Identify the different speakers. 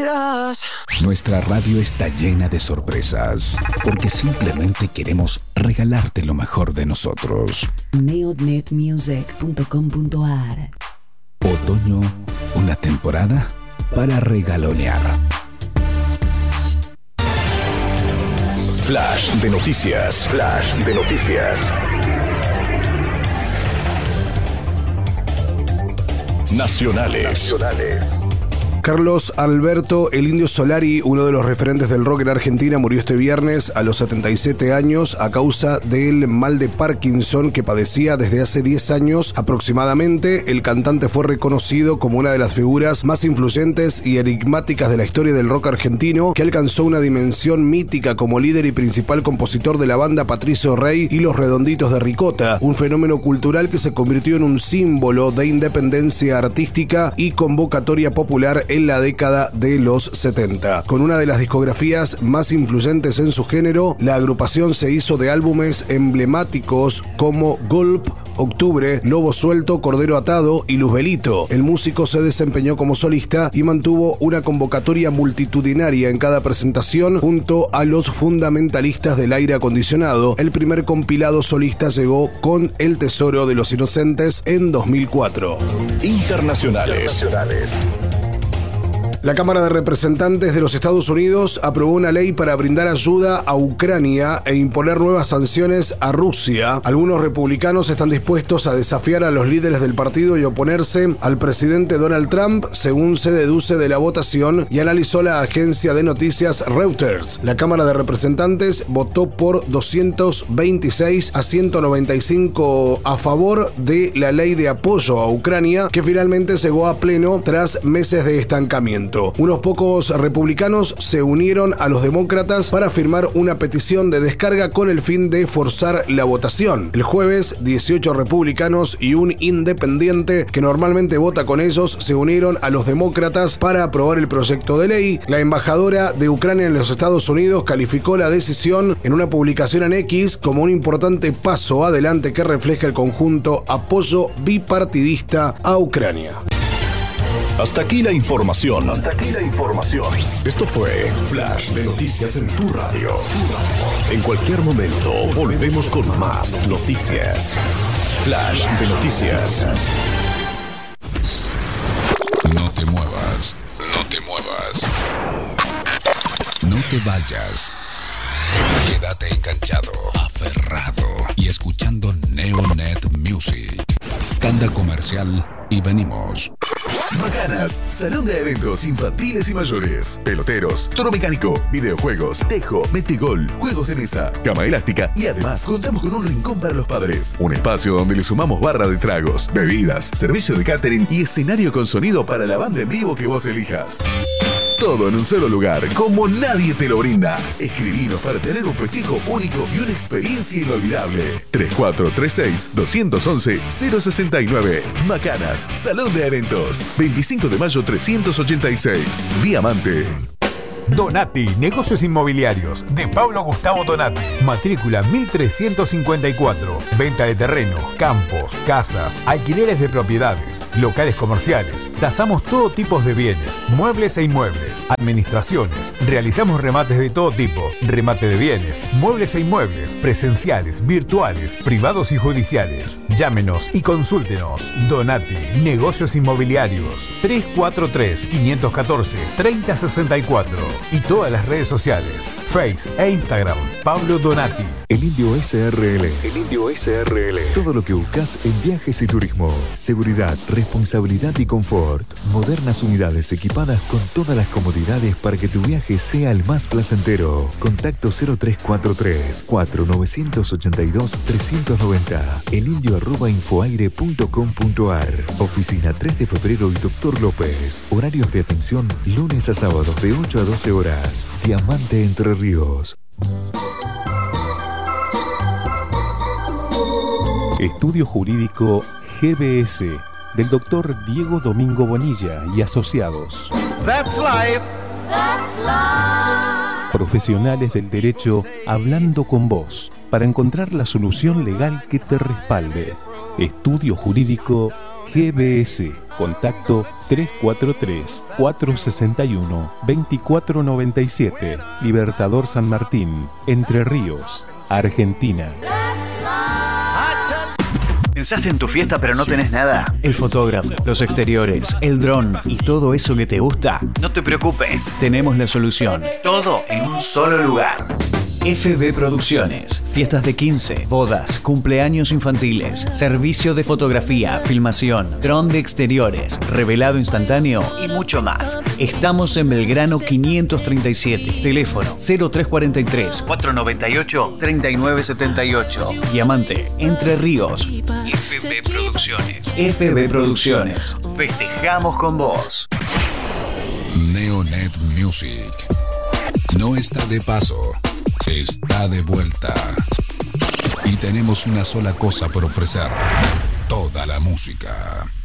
Speaker 1: vidas.
Speaker 2: Nuestra radio está llena de sorpresas, porque simplemente queremos regalarte lo mejor de nosotros.
Speaker 3: neonetmusic.com.ar.
Speaker 2: Otoño, una temporada para regalonear.
Speaker 4: Flash de noticias. Flash de noticias. Nacionales.
Speaker 5: Carlos Alberto El Indio Solari, uno de los referentes del rock en Argentina, murió este viernes a los 77 años a causa del mal de Parkinson que padecía desde hace 10 años aproximadamente. El cantante fue reconocido como una de las figuras más influyentes y enigmáticas de la historia del rock argentino, que alcanzó una dimensión mítica como líder y principal compositor de la banda Patricio Rey y Los Redonditos de Ricota, un fenómeno cultural que se convirtió en un símbolo de independencia artística y convocatoria popular en la década de los 70. Con una de las discografías más influyentes en su género, la agrupación se hizo de álbumes emblemáticos como Gulp, Octubre, Lobo Suelto, Cordero Atado y Luzbelito. El músico se desempeñó como solista y mantuvo una convocatoria multitudinaria en cada presentación junto a los fundamentalistas del aire acondicionado. El primer compilado solista llegó con El Tesoro de los Inocentes en 2004.
Speaker 4: Internacionales.
Speaker 5: La Cámara de Representantes de los Estados Unidos aprobó una ley para brindar ayuda a Ucrania e imponer nuevas sanciones a Rusia. Algunos republicanos están dispuestos a desafiar a los líderes del partido y oponerse al presidente Donald Trump, según se deduce de la votación y analizó la agencia de noticias Reuters. La Cámara de Representantes votó por 226 a 195 a favor de la ley de apoyo a Ucrania, que finalmente llegó a pleno tras meses de estancamiento. Unos pocos republicanos se unieron a los demócratas para firmar una petición de descarga con el fin de forzar la votación. El jueves, 18 republicanos y un independiente que normalmente vota con ellos se unieron a los demócratas para aprobar el proyecto de ley. La embajadora de Ucrania en los Estados Unidos calificó la decisión en una publicación en X como un importante paso adelante que refleja el conjunto apoyo bipartidista a Ucrania.
Speaker 4: Hasta aquí la información. Esto fue Flash de Noticias en tu radio. En cualquier momento volvemos con más noticias. Flash de Noticias.
Speaker 2: No te muevas, no te muevas. No te vayas. Quédate enganchado, aferrado y escuchando Neonet Music. Tanda comercial y venimos.
Speaker 4: Macanas, salón de eventos infantiles y mayores, peloteros, toro mecánico, videojuegos, tejo, metegol, juegos de mesa, cama elástica y además contamos con un rincón para los padres. Un espacio donde le sumamos barra de tragos, bebidas, servicio de catering y escenario con sonido para la banda en vivo que vos elijas. Todo en un solo lugar, como nadie te lo brinda. Escribinos para tener un festejo único y una experiencia inolvidable. 3436-211-069. Macanas, Salón de Eventos. 25 de mayo 386. Diamante.
Speaker 6: Donati, negocios inmobiliarios, de Pablo Gustavo Donati. Matrícula 1354. Venta de terreno, campos, casas, alquileres de propiedades, locales comerciales. Tasamos todo tipo de bienes, muebles e inmuebles, administraciones. Realizamos remates de todo tipo, remate de bienes, muebles e inmuebles, presenciales, virtuales, privados y judiciales. Llámenos y consúltenos. Donati, negocios inmobiliarios. 343-514-3064. Y todas las redes sociales, Face e Instagram, Pablo Donati.
Speaker 7: El Indio SRL. El Indio SRL. Todo lo que buscas en viajes y turismo. Seguridad, responsabilidad y confort. Modernas unidades equipadas con todas las comodidades para que tu viaje sea el más placentero. Contacto 0343-4982-390. elindio@infoaire.com.ar. Oficina 3 de febrero y Dr. López. Horarios de atención lunes a sábados de 8 a 12 horas. Diamante Entre Ríos.
Speaker 8: Estudio Jurídico GBS del Dr. Diego Domingo Bonilla y Asociados.
Speaker 1: That's life. That's life.
Speaker 8: Profesionales del derecho hablando con vos para encontrar la solución legal que te respalde. Estudio Jurídico GBS. Contacto 343-461-2497. Libertador San Martín, Entre Ríos, Argentina.
Speaker 3: ¿Pensaste en tu fiesta pero no tenés nada? El fotógrafo, los exteriores, el dron y todo eso que te gusta. No te preocupes, tenemos la solución. Todo en un solo lugar. FB Producciones. Fiestas de 15, bodas, cumpleaños infantiles, servicio de fotografía, filmación, dron de exteriores, revelado instantáneo y mucho más. Estamos en Belgrano 537. Teléfono 0343 498 3978. Diamante, Entre Ríos. FB Producciones. FB Producciones. Festejamos con vos.
Speaker 2: Neonet Music. No está de paso, está de vuelta. Y tenemos una sola cosa por ofrecer: toda la música.